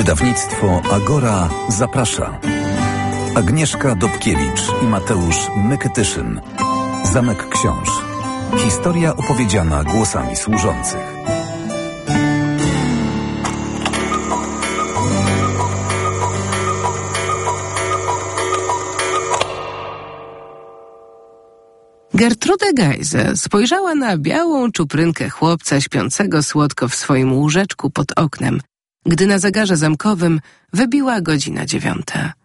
Wydawnictwo Agora zaprasza. Agnieszka Dobkiewicz i Mateusz Mykytyszyn. Zamek Książ. Historia opowiedziana głosami służących. Gertrude Geise spojrzała na białą czuprynkę chłopca śpiącego słodko w swoim łóżeczku pod oknem, gdy na zegarze zamkowym wybiła 9:09.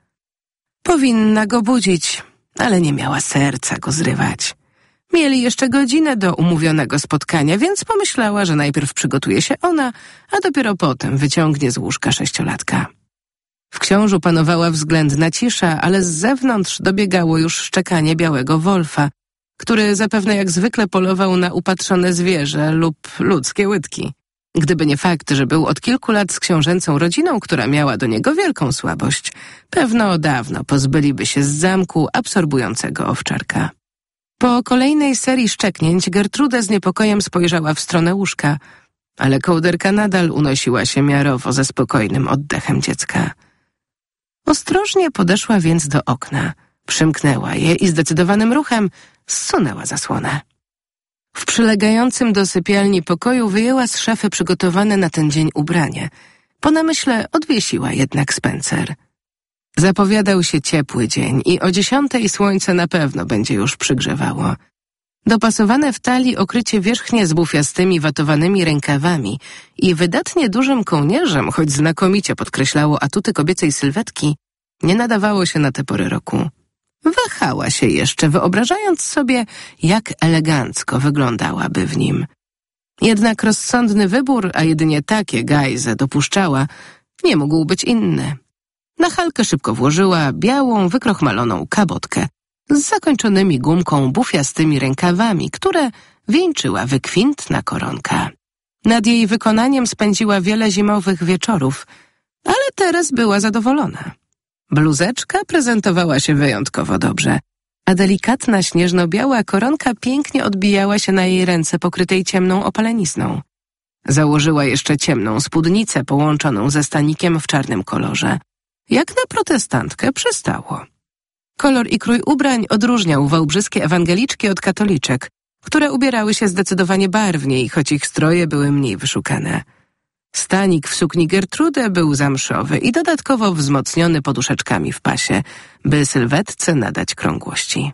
Powinna go budzić, ale nie miała serca go zrywać. Mieli jeszcze godzinę do umówionego spotkania, więc pomyślała, że najpierw przygotuje się ona, a dopiero potem wyciągnie z łóżka 6-latka. W Książu panowała względna cisza, ale z zewnątrz dobiegało już szczekanie białego wolfa, który zapewne jak zwykle polował na upatrzone zwierzę lub ludzkie łydki. Gdyby nie fakt, że był od kilku lat z książęcą rodziną, która miała do niego wielką słabość, pewno dawno pozbyliby się z zamku absorbującego owczarka. Po kolejnej serii szczeknięć Gertrude z niepokojem spojrzała w stronę łóżka, ale kołderka nadal unosiła się miarowo ze spokojnym oddechem dziecka. Ostrożnie podeszła więc do okna, przymknęła je i zdecydowanym ruchem zsunęła zasłonę. W przylegającym do sypialni pokoju wyjęła z szafy przygotowane na ten dzień ubranie. Po namyśle odwiesiła jednak spencer. Zapowiadał się ciepły dzień i o 10:00 słońce na pewno będzie już przygrzewało. Dopasowane w talii okrycie wierzchnie z bufiastymi watowanymi rękawami i wydatnie dużym kołnierzem, choć znakomicie podkreślało atuty kobiecej sylwetki, nie nadawało się na tę porę roku. Wahała się jeszcze, wyobrażając sobie, jak elegancko wyglądałaby w nim. Jednak rozsądny wybór, a jedynie takie Geise dopuszczała, nie mógł być inny. Na halkę szybko włożyła białą, wykrochmaloną kabotkę z zakończonymi gumką bufiastymi rękawami, które wieńczyła wykwintna koronka. Nad jej wykonaniem spędziła wiele zimowych wieczorów, ale teraz była zadowolona. Bluzeczka prezentowała się wyjątkowo dobrze, a delikatna śnieżno-biała koronka pięknie odbijała się na jej ręce pokrytej ciemną opalenizną. Założyła jeszcze ciemną spódnicę połączoną ze stanikiem w czarnym kolorze. Jak na protestantkę przystało. Kolor i krój ubrań odróżniał wałbrzyskie ewangeliczki od katoliczek, które ubierały się zdecydowanie barwniej, choć ich stroje były mniej wyszukane. Stanik w sukni Gertrude był zamszowy i dodatkowo wzmocniony poduszeczkami w pasie, by sylwetce nadać krągłości.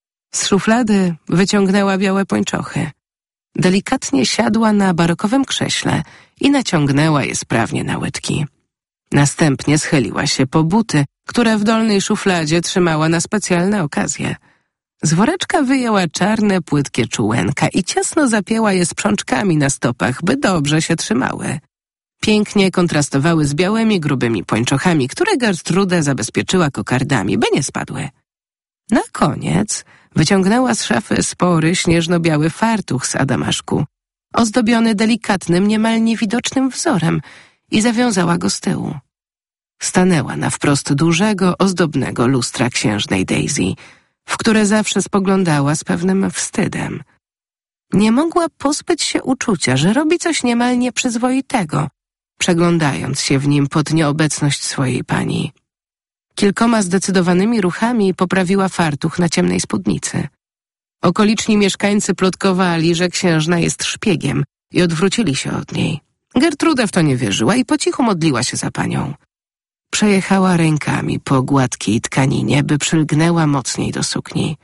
Z szuflady wyciągnęła białe pończochy. Delikatnie siadła na barokowym krześle i naciągnęła je sprawnie na łydki. Następnie schyliła się po buty, które w dolnej szufladzie trzymała na specjalne okazje. Z woreczka wyjęła czarne, płytkie czułenka i ciasno zapięła je sprzączkami na stopach, by dobrze się trzymały. Pięknie kontrastowały z białymi, grubymi pończochami, które Gertrude zabezpieczyła kokardami, by nie spadły. Na koniec wyciągnęła z szafy spory, śnieżno-biały fartuch z adamaszku, ozdobiony delikatnym, niemal niewidocznym wzorem i zawiązała go z tyłu. Stanęła na wprost dużego, ozdobnego lustra księżnej Daisy, w które zawsze spoglądała z pewnym wstydem. Nie mogła pozbyć się uczucia, że robi coś niemal nieprzyzwoitego, przeglądając się w nim pod nieobecność swojej pani. Kilkoma zdecydowanymi ruchami poprawiła fartuch na ciemnej spódnicy. Okoliczni mieszkańcy plotkowali, że księżna jest szpiegiem i odwrócili się od niej. Gertrude w to nie wierzyła i po cichu modliła się za panią. Przejechała rękami po gładkiej tkaninie, by przylgnęła mocniej do sukni.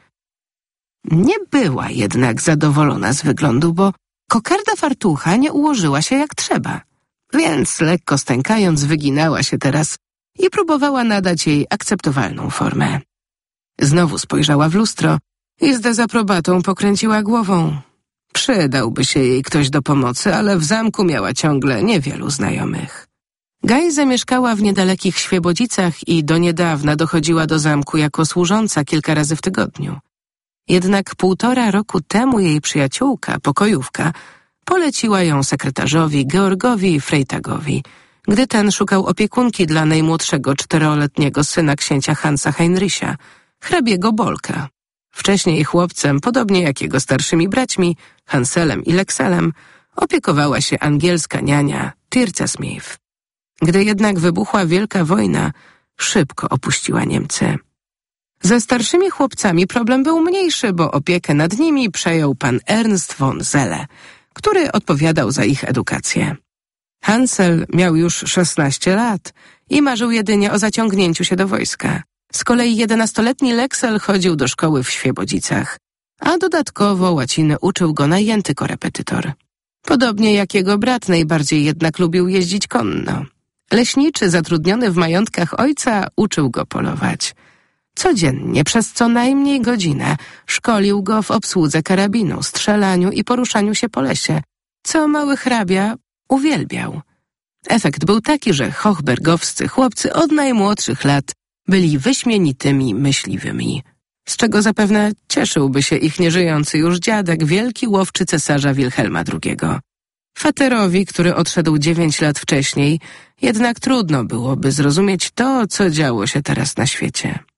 Nie była jednak zadowolona z wyglądu, bo kokarda fartucha nie ułożyła się jak trzeba, więc lekko stękając wyginała się teraz i próbowała nadać jej akceptowalną formę. Znowu spojrzała w lustro i z dezaprobatą pokręciła głową. Przydałby się jej ktoś do pomocy, ale w zamku miała ciągle niewielu znajomych. Geise mieszkała w niedalekich Świebodzicach i do niedawna dochodziła do zamku jako służąca kilka razy w tygodniu. Jednak 1,5 roku temu jej przyjaciółka, pokojówka, poleciła ją sekretarzowi Georgowi Freytagowi, gdy ten szukał opiekunki dla najmłodszego 4-letniego syna księcia Hansa Heinricha, hrabiego Bolka. Wcześniej chłopcem, podobnie jak jego starszymi braćmi, Hanselem i Lekselem, opiekowała się angielska niania Tirza Smith. Gdy jednak wybuchła Wielka Wojna, szybko opuściła Niemcy. Ze starszymi chłopcami problem był mniejszy, bo opiekę nad nimi przejął pan Ernst von Zelle, który odpowiadał za ich edukację. Hansel miał już 16 lat i marzył jedynie o zaciągnięciu się do wojska. Z kolei 11-letni Leksel chodził do szkoły w Świebodzicach, a dodatkowo łaciny uczył go najęty korepetytor. Podobnie jak jego brat, najbardziej jednak lubił jeździć konno. Leśniczy, zatrudniony w majątkach ojca, uczył go polować. Codziennie, przez co najmniej godzinę, szkolił go w obsłudze karabinu, strzelaniu i poruszaniu się po lesie, co mały hrabia uwielbiał. Efekt był taki, że hochbergowscy chłopcy od najmłodszych lat byli wyśmienitymi myśliwymi, z czego zapewne cieszyłby się ich nieżyjący już dziadek, wielki łowczy cesarza Wilhelma II. Faterowi, który odszedł 9 lat wcześniej, jednak trudno byłoby zrozumieć to, co działo się teraz na świecie.